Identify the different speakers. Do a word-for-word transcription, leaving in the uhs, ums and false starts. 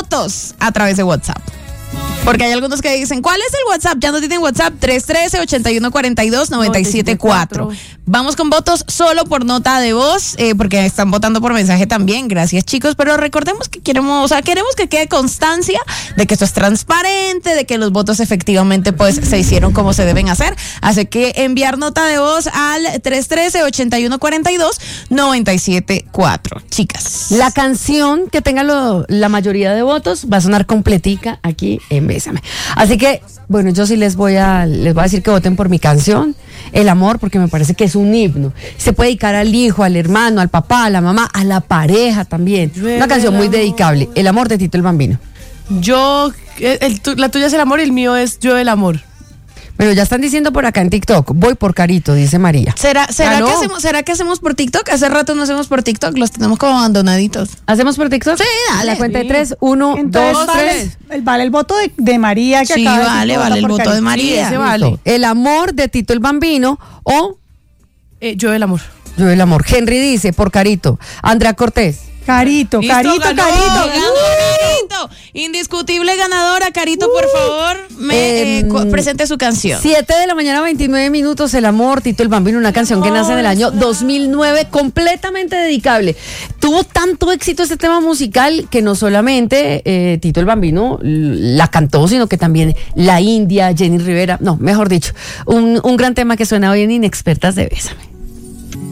Speaker 1: votos a través de WhatsApp. Porque hay algunos que dicen, ¿cuál es el WhatsApp? Ya no tienen WhatsApp, tres uno tres, ocho uno cuatro dos, nueve siete cuatro. Vamos con votos solo por nota de voz, eh, porque están votando por mensaje también. Gracias, chicos. Pero recordemos que queremos, o sea, queremos que quede constancia de que esto es transparente, de que los votos efectivamente pues se hicieron como se deben hacer. Así que enviar nota de voz al tres uno tres, ocho uno cuatro dos, nueve siete cuatro. Chicas.
Speaker 2: La canción que tenga lo, la mayoría de votos va a sonar completica aquí en Bésame. Así que, bueno, yo sí les voy a les voy a decir que voten por mi canción, El Amor, porque me parece que es un himno. Se puede dedicar al hijo, al hermano, al papá, a la mamá, a la pareja también. Una canción muy dedicable. El Amor de Tito el Bambino.
Speaker 3: Yo, el, el, la tuya es El Amor y el mío es Yo el Amor.
Speaker 2: Bueno, ya están diciendo por acá en TikTok, voy por Carito, dice María.
Speaker 1: ¿Será, será, que hacemos, ¿Será que hacemos por TikTok? Hace rato no hacemos por TikTok, los tenemos como abandonaditos.
Speaker 2: ¿Hacemos por TikTok?
Speaker 1: Sí, dale.
Speaker 2: La cuenta
Speaker 1: sí.
Speaker 2: de tres, uno, dos,
Speaker 4: vale,
Speaker 2: tres.
Speaker 4: El, vale el voto de, de María. Que
Speaker 1: Sí,
Speaker 4: acaba de
Speaker 1: vale,
Speaker 4: decir,
Speaker 1: vale, el
Speaker 4: vota por
Speaker 1: voto de
Speaker 4: Carito.
Speaker 1: María.
Speaker 3: Sí, ese vale.
Speaker 2: El Amor de Tito el Bambino o
Speaker 3: Eh, yo el Amor.
Speaker 2: Yo el Amor. Henry dice por Carito. Andrea Cortés.
Speaker 4: Carito,
Speaker 3: Listo,
Speaker 4: Carito,
Speaker 3: ganó,
Speaker 4: Carito.
Speaker 1: Ganó Carito. Indiscutible ganadora. Carito, por favor, me eh,
Speaker 2: Em,
Speaker 1: cu- presente su canción.
Speaker 2: siete de la mañana, veintinueve minutos, El Amor, Tito el Bambino, una canción que nace en el año dos mil nueve, completamente dedicable. Tuvo tanto éxito este tema musical que no solamente eh, Tito el Bambino la cantó, sino que también la India, Jenny Rivera, no, mejor dicho, un, un gran tema que suena hoy en Inexpertas de Bésame.